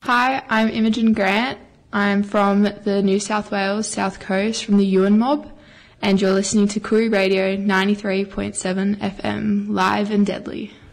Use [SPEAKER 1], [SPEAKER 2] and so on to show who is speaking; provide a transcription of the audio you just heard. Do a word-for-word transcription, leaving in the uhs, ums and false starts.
[SPEAKER 1] Hi, I'm Imogen Grant. I'm from the New South Wales South Coast, from the Ewan Mob, and you're listening to Koori Radio ninety-three point seven F M, live and deadly.